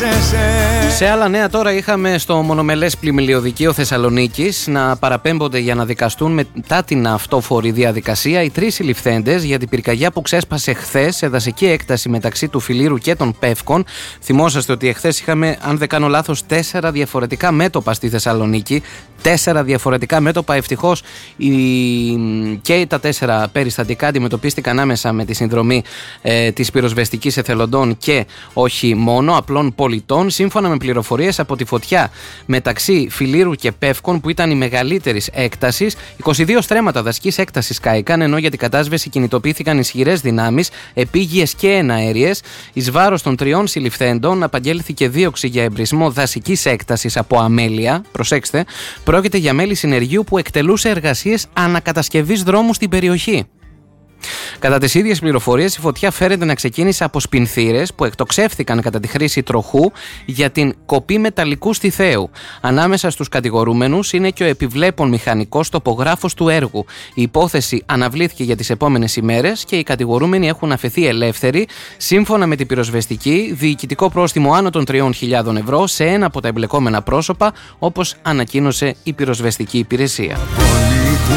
Σε άλλα νέα τώρα είχαμε στο μονομελές πλημμυλιωδικείο Θεσσαλονίκης να παραπέμπονται για να δικαστούν μετά την αυτόφορη διαδικασία οι 3 συλληφθέντες για την πυρκαγιά που ξέσπασε χθες σε δασική έκταση μεταξύ του Φιλήρου και των Πεύκων. Θυμόσαστε ότι εχθές είχαμε, αν δεν κάνω λάθος, 4 διαφορετικά μέτωπα στη Θεσσαλονίκη. 4 διαφορετικά μέτωπα. Ευτυχώς και τα 4 περιστατικά αντιμετωπίστηκαν άμεσα με τη συνδρομή της πυροσβεστικής εθελοντών και όχι μόνο απλών πολιτών. Σύμφωνα με πληροφορίες από τη φωτιά μεταξύ Φιλήρου και Πεύκων, που ήταν η μεγαλύτερης έκτασης, 22 στρέμματα δασικής έκτασης κάηκαν, ενώ για την κατάσβεση κινητοποιήθηκαν ισχυρές δυνάμεις, επίγειες και εναέριες. Εις βάρος των 3 συλληφθέντων απαγγέλθηκε δίωξη για εμπρισμό δασικής έκτασης από αμέλεια. Προσέξτε, πρόκειται για μέλη συνεργείου που εκτελούσε εργασίες ανακατασκευής δρόμου στην περιοχή. Κατά τις ίδιες πληροφορίες, η φωτιά φέρεται να ξεκίνησε από σπινθήρες που εκτοξεύθηκαν κατά τη χρήση τροχού για την κοπή μεταλλικού στιθαίου. Ανάμεσα στους κατηγορούμενους είναι και ο επιβλέπων μηχανικός τοπογράφος του έργου. Η υπόθεση αναβλήθηκε για τις επόμενες ημέρες και οι κατηγορούμενοι έχουν αφαιθεί ελεύθεροι. Σύμφωνα με την πυροσβεστική, διοικητικό πρόστιμο άνω των 3.000 ευρώ σε ένα από τα εμπλεκόμενα πρόσωπα, όπως ανακοίνωσε η πυροσβεστική υπηρεσία.